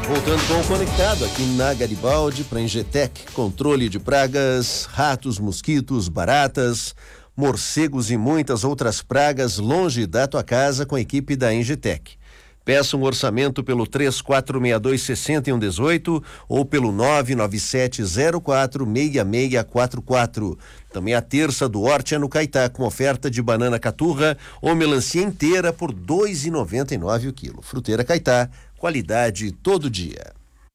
Voltando com o Conectado aqui na Garibaldi para Engetec, controle de pragas, ratos, mosquitos, baratas, morcegos e muitas outras pragas longe da tua casa com a equipe da Engetec. Peça um orçamento pelo 3462-6118 ou pelo 997046644. Também a terça do Horti é no Caetá, com oferta de banana caturra ou melancia inteira por R$ 2,99 o quilo. Fruteira Caetá, qualidade todo dia.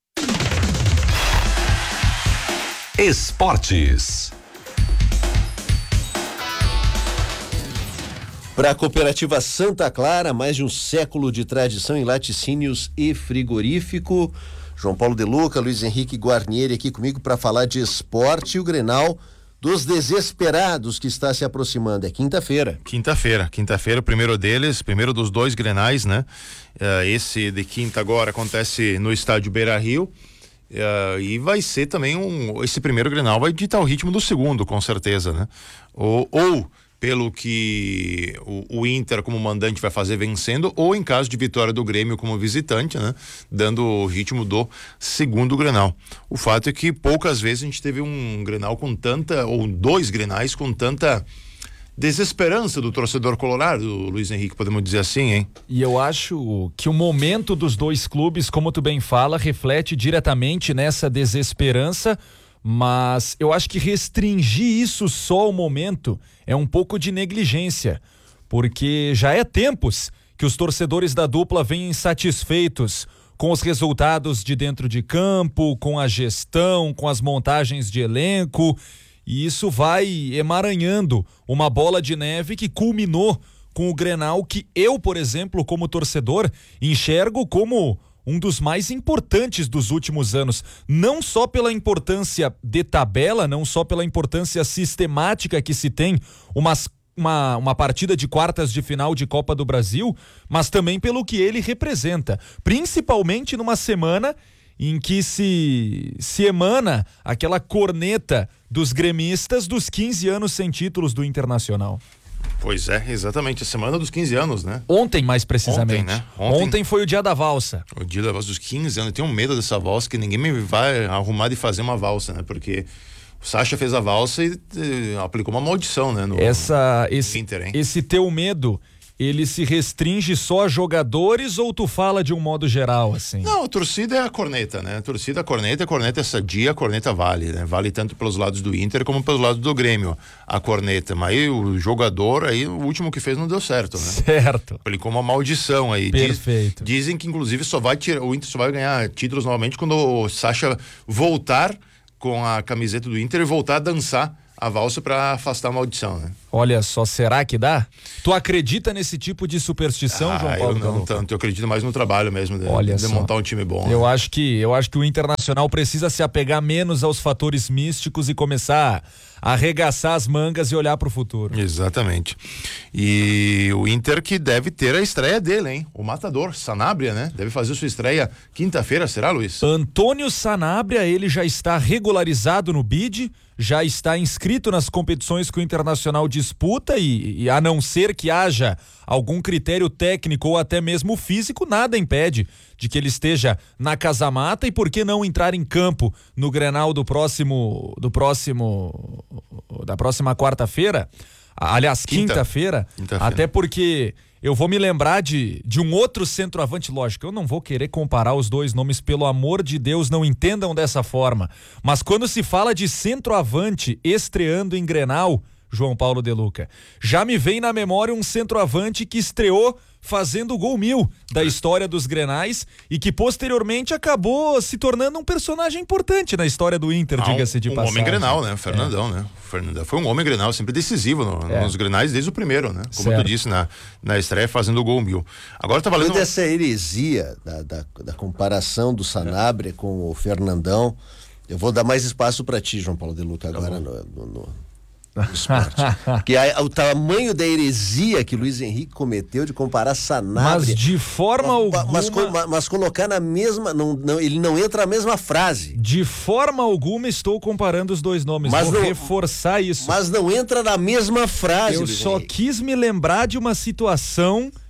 Esportes. Para a Cooperativa Santa Clara, mais de um século de tradição em laticínios e frigorífico. João Paulo De Luca, Luiz Henrique Guarnieri aqui comigo para falar de esporte e o Grenal dos desesperados que está se aproximando. É quinta-feira. Quinta-feira, o primeiro dos dois Grenais, né? Esse de quinta agora acontece no estádio Beira-Rio. E vai ser também esse primeiro Grenal vai ditar o ritmo do segundo, com certeza, né? Ou pelo que o Inter como mandante vai fazer vencendo, ou em caso de vitória do Grêmio como visitante, né? Dando o ritmo do segundo Grenal. O fato é que poucas vezes a gente teve um Grenal ou dois Grenais com tanta desesperança do torcedor colorado, Luiz Henrique, podemos dizer assim, hein? E eu acho que o momento dos dois clubes, como tu bem fala, reflete diretamente nessa desesperança, mas eu acho que restringir isso só ao momento é um pouco de negligência, porque já é tempos que os torcedores da dupla vêm insatisfeitos com os resultados de dentro de campo, com a gestão, com as montagens de elenco, e isso vai emaranhando uma bola de neve que culminou com o Grenal que eu, por exemplo, como torcedor, enxergo como um dos mais importantes dos últimos anos, não só pela importância de tabela, não só pela importância sistemática que se tem uma partida de quartas de final de Copa do Brasil, mas também pelo que ele representa, principalmente numa semana em que se emana aquela corneta dos gremistas dos 15 anos sem títulos do Internacional. Pois é, exatamente, a semana dos 15 anos, né? Ontem, mais precisamente. Ontem, né? Ontem foi o dia da valsa. O dia da valsa dos 15 anos. Eu tenho medo dessa valsa, que ninguém me vai arrumar de fazer uma valsa, né? Porque o Sacha fez a valsa e aplicou uma maldição, né? No Inter, hein? Esse teu medo, ele se restringe só a jogadores ou tu fala de um modo geral, assim? Não, a torcida é a corneta, né? A corneta é sadia, a corneta vale, né? Vale tanto pelos lados do Inter como pelos lados do Grêmio, a corneta. Mas aí o jogador, aí o último que fez não deu certo, né? Certo. Aplicou uma maldição aí. Perfeito. Dizem que inclusive o Inter só vai ganhar títulos novamente quando o Sacha voltar com a camiseta do Inter e voltar a dançar a valsa para afastar a maldição, né? Olha só, será que dá? Tu acredita nesse tipo de superstição, João Paulo? Eu não tanto, eu acredito mais no trabalho mesmo de montar um time bom. Eu acho que o Internacional precisa se apegar menos aos fatores místicos e começar a arregaçar as mangas e olhar para o futuro. Exatamente. E o Inter que deve ter a estreia dele, hein? O matador, Sanabria, né? Deve fazer sua estreia quinta-feira, será, Luiz? Antônio Sanabria, ele já está regularizado no BID, já está inscrito nas competições que o Internacional disputa e a não ser que haja algum critério técnico ou até mesmo físico, nada impede de que ele esteja na Casa Mata, e por que não entrar em campo no Grenal da próxima quarta-feira, aliás, quinta-feira, até porque eu vou me lembrar de um outro centroavante, lógico, eu não vou querer comparar os dois nomes, pelo amor de Deus, não entendam dessa forma, mas quando se fala de centroavante estreando em Grenal, João Paulo De Luca, já me vem na memória um centroavante que estreou fazendo o gol 1000 da história dos Grenais e que posteriormente acabou se tornando um personagem importante na história do Inter, diga-se de passagem. Um homem Grenal, né? O Fernandão, né? O Fernandão foi um homem Grenal, sempre decisivo nos Grenais desde o primeiro, né? Como tu disse, na estreia fazendo o gol 1000. Agora tá valendo... Dessa heresia da comparação do Sanabria com o Fernandão, eu vou dar mais espaço para ti, João Paulo De Luca, agora no esporte. Porque o tamanho da heresia que Luiz Henrique cometeu de comparar Sanabria, mas de forma alguma, mas colocar na mesma, ele não entra na mesma frase. De forma alguma estou comparando os dois nomes, mas vou reforçar isso. Mas não entra na mesma frase. Eu só quis me lembrar de uma situação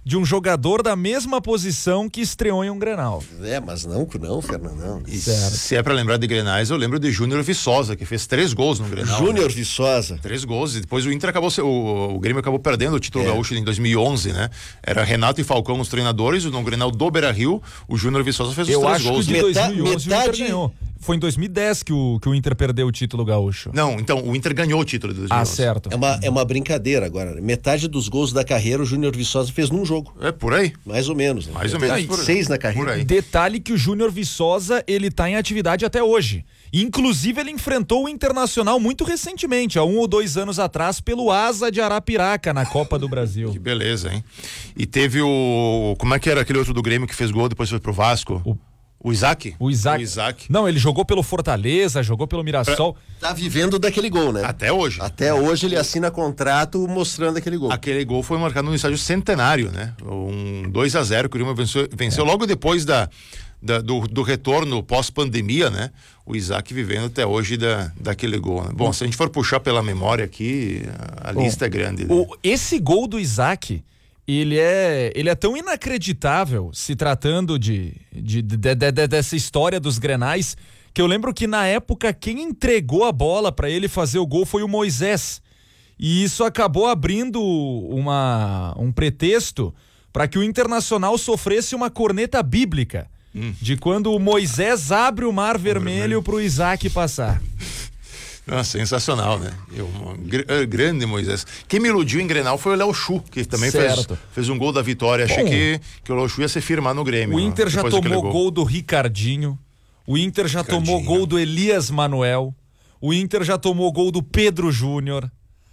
de um jogador da mesma posição que estreou em um Grenal. Mas não, Fernandão. Se é pra lembrar de Grenais, eu lembro de Júnior Viçosa, que fez 3 gols no Grenal. Júnior Viçosa. 3 gols, e depois o Inter acabou, o Grêmio acabou perdendo o título gaúcho em 2011, né? Era Renato e Falcão os treinadores, no Grenal do Beira-Rio, o Júnior Viçosa fez os 3 gols. Eu acho que de 2011 o Inter ganhou. Foi em 2010 que o Inter perdeu o título gaúcho. Não, então, o Inter ganhou o título de 2011. Ah, certo. É uma brincadeira agora. Metade dos gols da carreira o Júnior Viçosa fez num jogo. É, por aí. Mais ou menos. Né? Mais ou menos. 6 na carreira. Por aí. Detalhe que o Júnior Viçosa, ele tá em atividade até hoje. Inclusive, ele enfrentou o Internacional muito recentemente, há 1 ou 2 anos atrás, pelo Asa de Arapiraca, na Copa do Brasil. Que beleza, hein? E teve como é que era aquele outro do Grêmio que fez gol, depois foi pro Vasco? O Isaac? O Isaac. Não, ele jogou pelo Fortaleza, jogou pelo Mirassol. Tá vivendo daquele gol, né? Até hoje. Até hoje ele assina contrato mostrando aquele gol. Aquele gol foi marcado no estádio Centenário, né? 2-0, o Grêmio venceu logo depois do retorno pós-pandemia, né? O Isaac vivendo até hoje daquele gol, né? Bom, se a gente for puxar pela memória aqui, a lista é grande. Né? Esse gol do Isaac, ele é tão inacreditável, se tratando dessa história dos Grenais, que eu lembro que na época quem entregou a bola para ele fazer o gol foi o Moisés. E isso acabou abrindo um pretexto para que o Internacional sofresse uma corneta bíblica. De quando o Moisés abre o Mar Vermelho para o Isaac passar. Nossa, sensacional, né? Grande Moisés. Quem me iludiu em Grenal foi o Léo Chu, que também fez um gol da vitória. Achei que o Léo Chu ia se firmar no Grêmio. O Inter já tomou gol do Ricardinho. O Inter já tomou gol do Elias Manuel. O Inter já tomou gol do Pedro Júnior.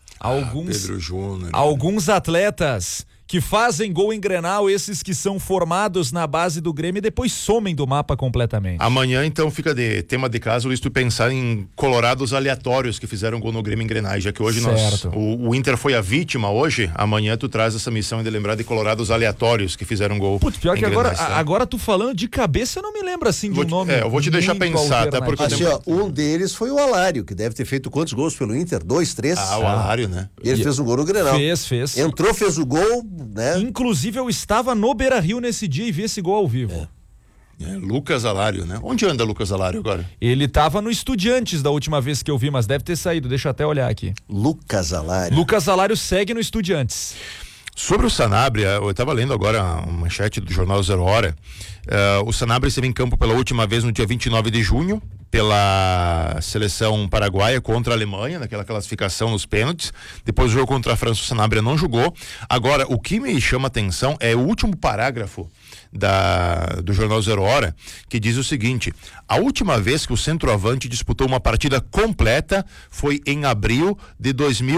Alguns atletas que fazem gol em Grenal, esses que são formados na base do Grêmio e depois somem do mapa completamente. Amanhã, então, fica de tema de caso, Luiz, tu pensar em colorados aleatórios que fizeram gol no Grêmio em Grenais, já que hoje o Inter foi a vítima hoje, amanhã tu traz essa missão de lembrar de colorados aleatórios que fizeram gol. Putz, pior que Grenais, agora tu falando de cabeça, eu não me lembro assim de um nome. Eu vou te deixar pensar, até porque um deles foi o Alário, que deve ter feito quantos gols pelo Inter? 2, 3? O Alário, né? Ele fez um gol no Grenal. Fez. Entrou, fez o gol, né? Inclusive eu estava no Beira-Rio nesse dia e vi esse gol ao vivo. Lucas Alário, né? Onde anda Lucas Alário agora? Ele estava no Estudiantes da última vez que eu vi, mas deve ter saído, deixa eu até olhar aqui. Lucas Alário segue no Estudiantes. Sobre o Sanabria, eu estava lendo agora uma manchete do jornal Zero Hora. O Sanabria esteve em campo pela última vez no dia 29 de junho, pela seleção paraguaia contra a Alemanha, naquela classificação nos pênaltis. Depois do jogo contra a França, o Sanabria não jogou. Agora, o que me chama atenção é o último parágrafo do jornal Zero Hora, que diz o seguinte: a última vez que o centroavante disputou uma partida completa foi em abril de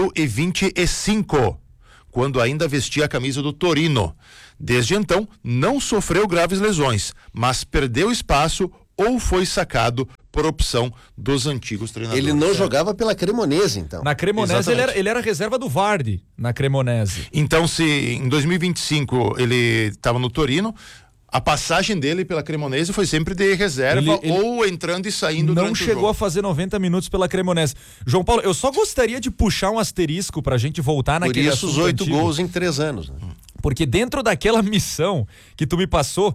2025. Quando ainda vestia a camisa do Torino. Desde então, não sofreu graves lesões, mas perdeu espaço ou foi sacado por opção dos antigos treinadores. Ele não jogava pela Cremonese, então. Na Cremonese ele era reserva do Vardy, na Cremonese. Então, se em 2025 ele estava no Torino, a passagem dele pela Cremonese foi sempre de reserva ou entrando e saindo durante o jogo. Não chegou a fazer 90 minutos pela Cremonese. João Paulo, eu só gostaria de puxar um asterisco pra gente voltar naquele assunto. Por isso os 8 gols em 3 anos. Né? Porque dentro daquela missão que tu me passou,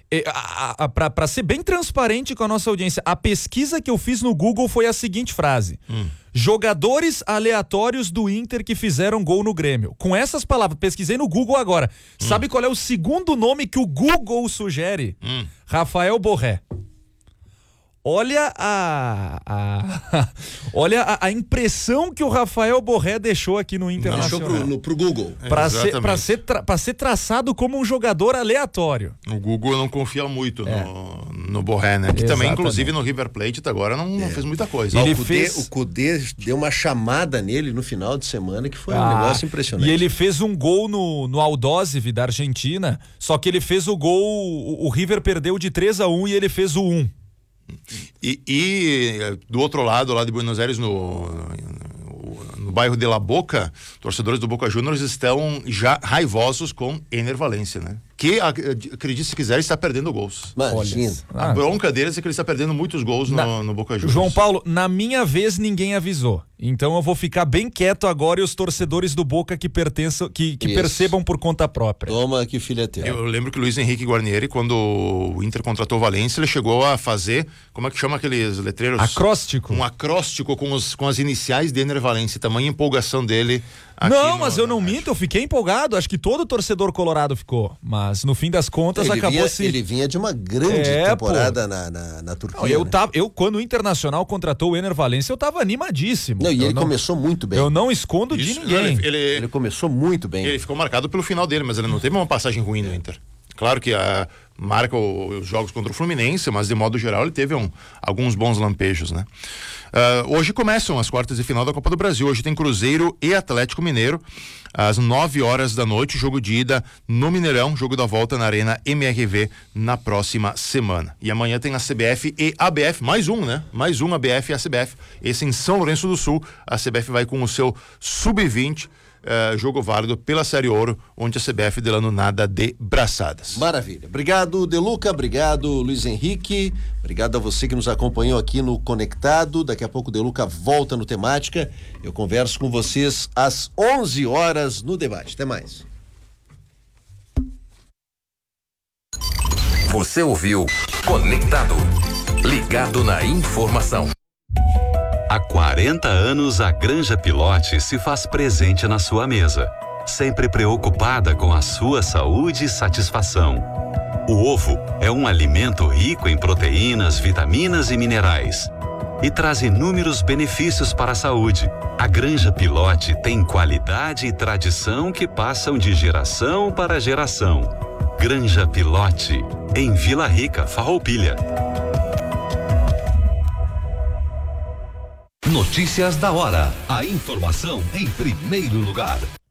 pra ser bem transparente com a nossa audiência, a pesquisa que eu fiz no Google foi a seguinte frase: jogadores aleatórios do Inter que fizeram gol no Grêmio. Com essas palavras, pesquisei no Google agora. Sabe qual é o segundo nome que o Google sugere? Rafael Borré. Olha a impressão que o Rafael Borré deixou aqui no Internacional. Deixou pro Google. Pra ser traçado como um jogador aleatório. O Google não confia muito no Borré, né? Que também, inclusive, no River Plate até agora não fez muita coisa. O Cudê deu uma chamada nele no final de semana que foi um negócio impressionante. E ele fez um gol no Aldosivi da Argentina, só que ele fez o gol, o River perdeu de 3-1 e ele fez o 1. E do outro lado, lá de Buenos Aires, no bairro de La Boca, torcedores do Boca Juniors estão já raivosos com Ener Valencia, né? que, acredite se quiser, está perdendo gols. Imagina. A bronca deles é que ele está perdendo muitos gols no Boca Juniors. João Paulo, na minha vez ninguém avisou. Então eu vou ficar bem quieto agora e os torcedores do Boca que percebam por conta própria. Toma que filho é teu. Eu lembro que o Luiz Henrique Guarnieri, quando o Inter contratou o Valência, ele chegou a fazer, como é que chama aqueles letreiros? Acróstico. Um acróstico com as iniciais de Ener Valência, tamanha empolgação dele. Não, mas eu não minto, eu fiquei empolgado, acho que todo torcedor colorado ficou, mas no fim das contas ele vinha de uma grande temporada na Turquia. Não, eu quando o Internacional contratou o Ener Valência, eu tava animadíssimo. Não, e ele começou muito bem. Eu não escondo de ninguém. Ele começou muito bem. Ele ficou marcado pelo final dele, mas ele não teve uma passagem ruim no Inter. Claro que marca os jogos contra o Fluminense, mas de modo geral ele teve alguns bons lampejos, né? Hoje começam as quartas de final da Copa do Brasil. Hoje tem Cruzeiro e Atlético Mineiro às 9h da noite, jogo de ida no Mineirão, jogo da volta na Arena MRV na próxima semana. E amanhã tem a CBF e a ABF, mais um, né? Mais um, a ABF e a CBF. Esse em São Lourenço do Sul. A CBF vai com o seu Sub-20. Jogo válido pela Série Ouro, onde a CBF delando nada de braçadas. Maravilha. Obrigado, De Luca, obrigado, Luiz Henrique, obrigado a você que nos acompanhou aqui no Conectado. Daqui a pouco o De Luca volta no Temática. Eu converso com vocês às 11h no Debate. Até mais. Você ouviu Conectado, ligado na informação. Há 40 anos, a Granja Pilote se faz presente na sua mesa, sempre preocupada com a sua saúde e satisfação. O ovo é um alimento rico em proteínas, vitaminas e minerais e traz inúmeros benefícios para a saúde. A Granja Pilote tem qualidade e tradição que passam de geração para geração. Granja Pilote, em Vila Rica, Farroupilha. Notícias da hora. A informação em primeiro lugar.